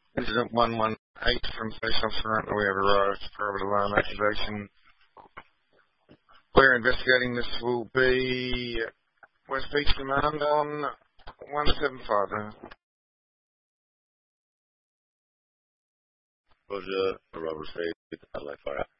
Incident 118 from Station Officer, we have arrived. Private alarm activation. We're investigating. This will be West Beach Command on 175. Roger, Robert State, Adelaide Fire.